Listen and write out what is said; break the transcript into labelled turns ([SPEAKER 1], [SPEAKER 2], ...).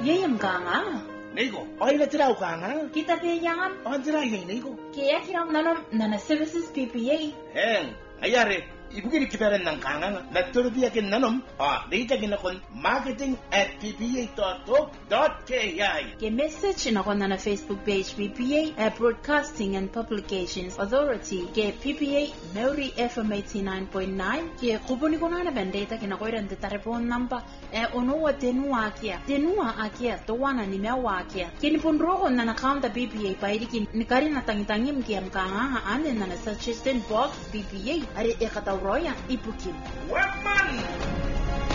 [SPEAKER 1] Yeye mkanga.
[SPEAKER 2] Niko, oila tira ukanga.
[SPEAKER 1] Kita teyang.
[SPEAKER 2] Ondira yeng niko.
[SPEAKER 1] Kaya kiram nanom nana services PPA.
[SPEAKER 2] Ayare. Ibugin kiparen ng kanga na turubiya kin nanom data kin akon marketing@ppa.org.ki
[SPEAKER 1] ke message na kon na Facebook page PPA Broadcasting and Publications Authority ke PPA Maori FM 89.9 ke kuponi kona na bandeta kin ako ran telephone number ono wa tenua akia to wana ni mewa akia kin punro kon na account PPA paidi kin ni kari na tangitangim ke amkanga ane na suggestion box PPA are ekata Roya Ipukin.
[SPEAKER 2] Weapon!